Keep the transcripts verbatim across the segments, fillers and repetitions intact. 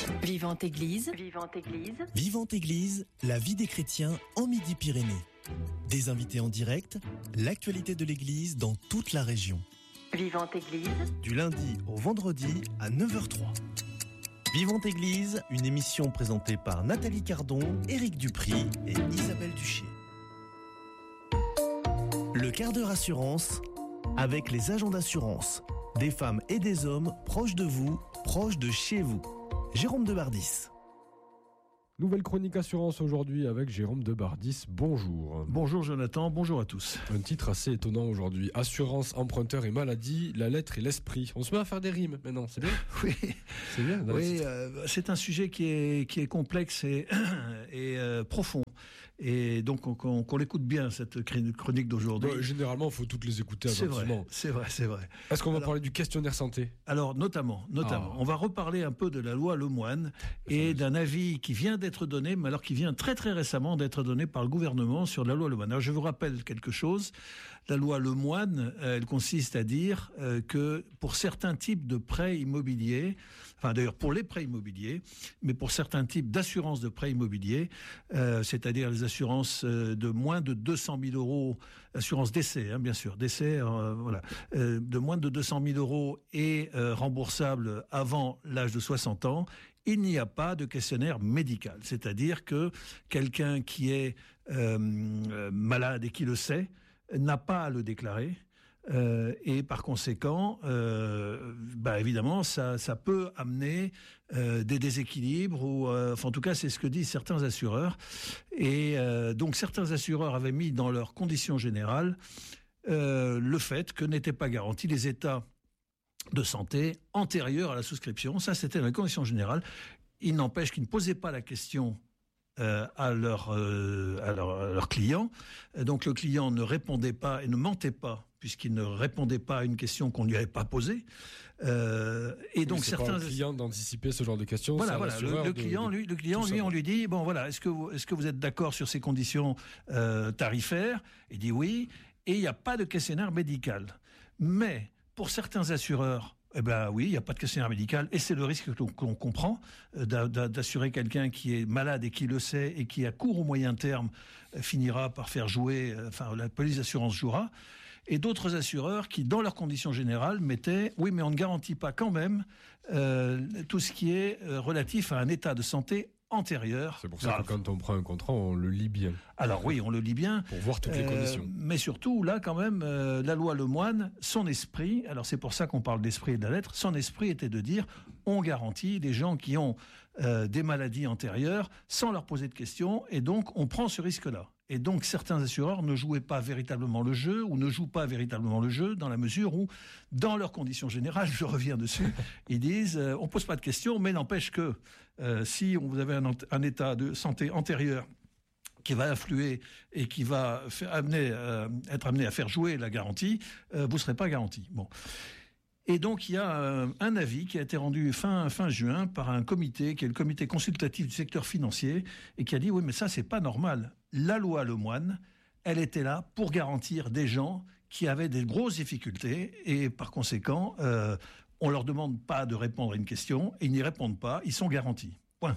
Vivante Église. Vivante Église. Vivante Église, la vie des chrétiens en Midi-Pyrénées. Des invités en direct, l'actualité de l'Église dans toute la région. Vivante Église. Du lundi au vendredi à neuf heures zéro trois. Vivante Église, une émission présentée par Nathalie Cardon, Éric Dupry et Isabelle Duché. Le quart d'heure assurance avec les agents d'assurance. Des femmes et des hommes proches de vous, proches de chez vous. Jérôme de Bardis. Nouvelle chronique assurance aujourd'hui avec Jérôme de Bardis. Bonjour. Bonjour Jonathan, bonjour à tous. Un titre assez étonnant aujourd'hui. Assurance, emprunteur et maladie, la lettre et l'esprit. On se met à faire des rimes maintenant, c'est bien. Oui, c'est bien. Oui, euh, c'est un sujet qui est qui est complexe et, et euh, profond. Et donc on, qu'on, qu'on l'écoute bien cette chronique d'aujourd'hui. Bah, généralement, il faut toutes les écouter c'est attentivement. Vrai, c'est vrai, c'est vrai. Est-ce qu'on va alors, parler du questionnaire santé ? Alors notamment, notamment, ah. on va reparler un peu de la loi Lemoine et d'un avis qui vient d'être donné, mais alors qui vient très très récemment d'être donné par le gouvernement sur la loi Lemoine. Alors je vous rappelle quelque chose. La loi Lemoine, elle consiste à dire euh, que pour certains types de prêts immobiliers, enfin d'ailleurs pour les prêts immobiliers, mais pour certains types d'assurances de prêts immobiliers, euh, c'est-à-dire les assurances euh, de moins de deux cent mille euros, assurance décès, hein, bien sûr, décès, euh, voilà, euh, de moins de deux cent mille euros et euh, remboursable avant l'âge de soixante ans, il n'y a pas de questionnaire médical. C'est-à-dire que quelqu'un qui est euh, malade et qui le sait n'a pas à le déclarer. Euh, et par conséquent, euh, bah évidemment, ça, ça peut amener euh, des déséquilibres ou, euh, enfin, en tout cas, c'est ce que disent certains assureurs. Et euh, donc, certains assureurs avaient mis dans leurs conditions générales euh, le fait que n'étaient pas garantis les états de santé antérieurs à la souscription. Ça, c'était dans les conditions générales. Il n'empêche qu'ils ne posaient pas la question Euh, à leur, euh, à leur à leur client. Donc le client ne répondait pas et ne mentait pas puisqu'il ne répondait pas à une question qu'on ne lui avait pas posée. Euh, et oui, donc c'est certains pas le client d'anticiper ce genre de questions. Voilà, voilà. Le, le client, de, lui, le client, lui, on lui dit bon voilà, est-ce que vous, est-ce que vous êtes d'accord sur ces conditions euh, tarifaires ? Il dit oui. Et il n'y a pas de questionnaire médical. Mais pour certains assureurs, eh ben oui, il n'y a pas de questionnaire médical et c'est le risque que l'on, que l'on comprend euh, d'assurer quelqu'un qui est malade et qui le sait et qui à court ou moyen terme euh, finira par faire jouer, euh, enfin la police d'assurance jouera. Et d'autres assureurs qui, dans leurs conditions générales, mettaient oui, mais on ne garantit pas quand même euh, tout ce qui est euh, relatif à un état de santé antérieur. C'est pour ça grave. Que quand on prend un contrat, on le lit bien. Alors oui, on le lit bien. Pour voir toutes les euh, conditions. Mais surtout, là, quand même, euh, la loi Lemoine, son esprit, alors c'est pour ça qu'on parle d'esprit et de la lettre, son esprit était de dire, on garantit les gens qui ont euh, des maladies antérieures sans leur poser de questions, et donc on prend ce risque-là. Et donc certains assureurs ne jouaient pas véritablement le jeu, ou ne jouent pas véritablement le jeu, dans la mesure où, dans leurs conditions générales, je reviens dessus, ils disent, euh, on pose pas de questions, mais n'empêche que euh, si vous avez un, un état de santé antérieur qui va influer et qui va faire, amener, euh, être amené à faire jouer la garantie, euh, vous serez pas garanti. Bon. Et donc, il y a euh, un avis qui a été rendu fin, fin juin par un comité, qui est le comité consultatif du secteur financier, et qui a dit, oui, mais ça, c'est pas normal. La loi Lemoine, elle était là pour garantir des gens qui avaient des grosses difficultés, et par conséquent, euh, on leur demande pas de répondre à une question, et ils n'y répondent pas, ils sont garantis. Point.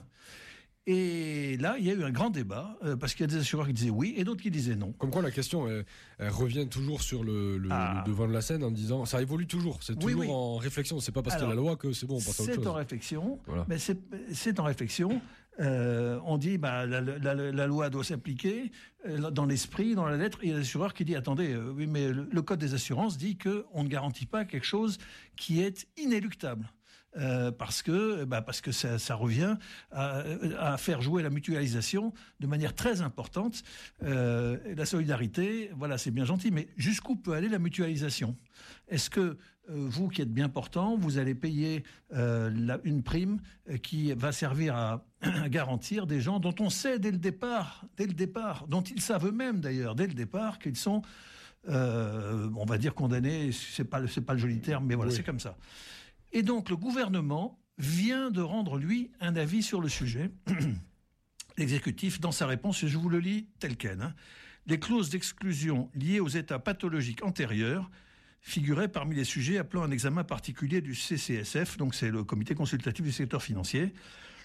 Et là, il y a eu un grand débat, euh, parce qu'il y a des assureurs qui disaient oui, et d'autres qui disaient non. Comme quoi la question, elle, elle revient toujours sur le, le, ah. le devant de la scène en disant, ça évolue toujours, c'est toujours oui, oui. en réflexion, c'est pas parce qu'il y a la loi que c'est bon, on passe à autre chose. C'est en réflexion, voilà. mais c'est, c'est en réflexion, euh, on dit, bah, la, la, la, la loi doit s'appliquer, euh, dans l'esprit, dans la lettre, il y a l'assureur qui dit, attendez, euh, oui, mais le, le code des assurances dit que on ne garantit pas quelque chose qui est inéluctable. Euh, parce que bah parce que ça, ça revient à, à faire jouer la mutualisation de manière très importante. Euh, la solidarité, voilà, c'est bien gentil, mais jusqu'où peut aller la mutualisation ? Est-ce que euh, vous qui êtes bien portant, vous allez payer euh, la, une prime qui va servir à, à garantir des gens dont on sait dès le départ, dès le départ, dont ils savent eux-mêmes d'ailleurs dès le départ qu'ils sont, euh, on va dire condamnés. C'est pas c'est pas le joli terme, mais voilà, oui. C'est comme ça. Et donc, le gouvernement vient de rendre, lui, un avis sur le sujet. L'exécutif, dans sa réponse, et je vous le lis tel quel, hein, les clauses d'exclusion liées aux états pathologiques antérieurs figuraient parmi les sujets appelant un examen particulier du C C S F, donc c'est le comité consultatif du secteur financier.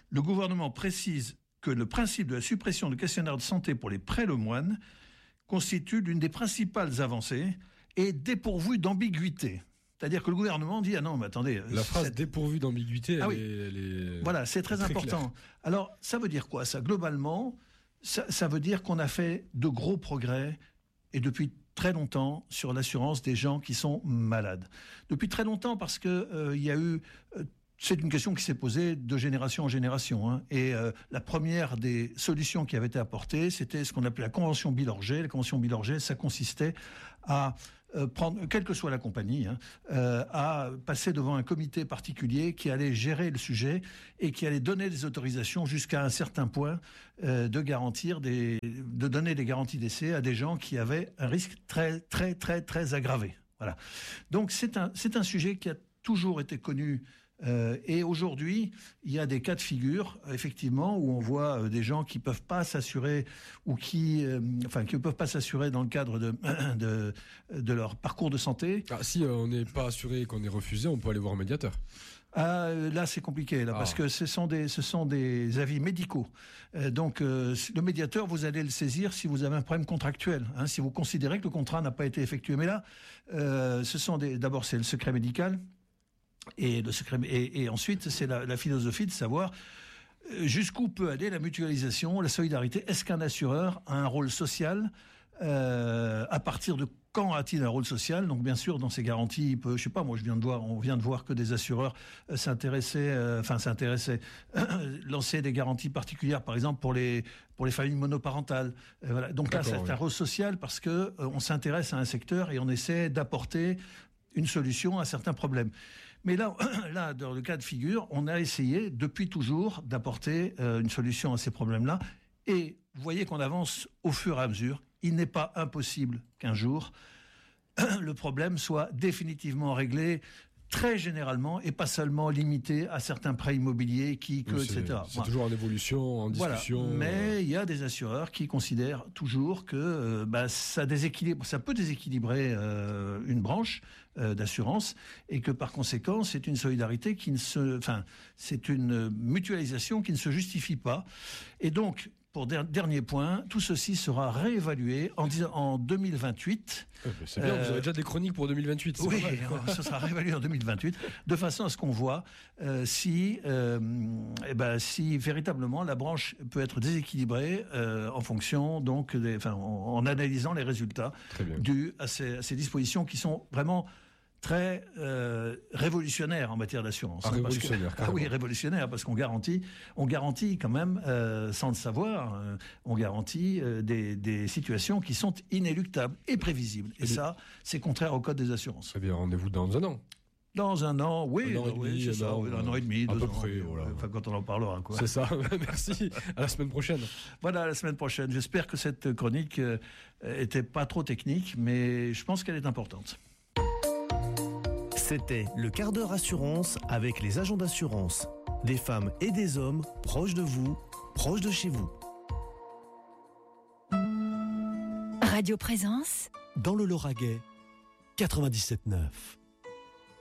le gouvernement précise que le principe de la suppression du questionnaire de santé pour les prêts lemoine constitue l'une des principales avancées et dépourvu d'ambiguïté. C'est-à-dire que le gouvernement dit « Ah non, mais attendez... » La phrase cette... « dépourvue d'ambiguïté », elle, ah oui. est, elle est... Voilà, c'est très, très important. Clair. Alors, ça veut dire quoi, ça? Globalement, ça, ça veut dire qu'on a fait de gros progrès, et depuis très longtemps, sur l'assurance des gens qui sont malades. Depuis très longtemps, parce qu'il euh, y a eu... Euh, c'est une question qui s'est posée de génération en génération. Hein. Et euh, la première des solutions qui avait été apportée, c'était ce qu'on appelait la convention Bilorget. La convention Bilorget, ça consistait à... Euh, prendre, quelle que soit la compagnie, hein, euh, à passer devant un comité particulier qui allait gérer le sujet et qui allait donner des autorisations jusqu'à un certain point euh, de garantir des, de donner des garanties d'essai à des gens qui avaient un risque très, très, très, très aggravé. Voilà. Donc c'est un, c'est un sujet qui a toujours été connu. Euh, et aujourd'hui, il y a des cas de figure, effectivement, où on voit euh, des gens qui peuvent pas s'assurer ou qui, euh, enfin, qui ne peuvent pas s'assurer dans le cadre de, de, de leur parcours de santé. Ah, si euh, on n'est pas assuré et qu'on est refusé, on peut aller voir un médiateur. Ah, là, c'est compliqué, là, ah. parce que ce sont des, ce sont des avis médicaux. Euh, donc, euh, le médiateur, vous allez le saisir si vous avez un problème contractuel, hein, si vous considérez que le contrat n'a pas été effectué. Mais là, euh, ce sont des, d'abord, c'est le secret médical. Et, le secret, et, et ensuite, c'est la, la philosophie de savoir jusqu'où peut aller la mutualisation, la solidarité. Est-ce qu'un assureur a un rôle social euh, à partir de quand a-t-il un rôle social? Donc bien sûr, dans ces garanties, il peut, je sais pas, moi je viens de voir, on vient de voir que des assureurs euh, s'intéressaient, euh, enfin s'intéressaient, euh, lancer des garanties particulières, par exemple pour les pour les familles monoparentales. Euh, voilà. Donc là, c'est oui. un rôle social parce que euh, on s'intéresse à un secteur et on essaie d'apporter une solution à certains problèmes. Mais là, là, dans le cas de figure, on a essayé depuis toujours d'apporter euh, une solution à ces problèmes-là. Et vous voyez qu'on avance au fur et à mesure. Il n'est pas impossible qu'un jour, le problème soit définitivement réglé très généralement et pas seulement limité à certains prêts immobiliers, qui, que, oui, et cetera. C'est voilà. toujours en évolution, en discussion. Voilà. Mais il y a des assureurs qui considèrent toujours que euh, bah, ça déséquilibre, ça peut déséquilibrer euh, une branche euh, d'assurance et que par conséquent c'est une solidarité qui ne se, enfin c'est une mutualisation qui ne se justifie pas. Et donc pour dernier point, tout ceci sera réévalué en, en deux mille vingt-huit. C'est bien, euh, vous avez déjà des chroniques pour deux mille vingt-huit. Oui, ce sera réévalué en deux mille vingt-huit, de façon à ce qu'on voit euh, si, euh, eh ben, si véritablement la branche peut être déséquilibrée euh, en fonction, donc, des, enfin, en, en analysant les résultats dus à ces, à ces dispositions qui sont vraiment très euh, révolutionnaire en matière d'assurance. Ah, révolutionnaire, que, ah oui, révolutionnaire, parce qu'on garantit, on garantit quand même, euh, sans le savoir, euh, on garantit euh, des, des situations qui sont inéluctables et prévisibles. Et, et ça, c'est contraire au code des assurances. Eh bien, rendez-vous dans un an. Dans un an, oui, un an, oui, demi, c'est ça, an, oui, un an et demi, à deux peu ans. Près, voilà. Enfin, quand on en parlera, quoi. C'est ça. Merci. À la semaine prochaine. Voilà, à la semaine prochaine. J'espère que cette chronique euh, était pas trop technique, mais je pense qu'elle est importante. C'était le quart d'heure assurance avec les agents d'assurance. Des femmes et des hommes proches de vous, proches de chez vous. Radio Présence. Dans le Lauragais, quatre-vingt-dix-sept neuf.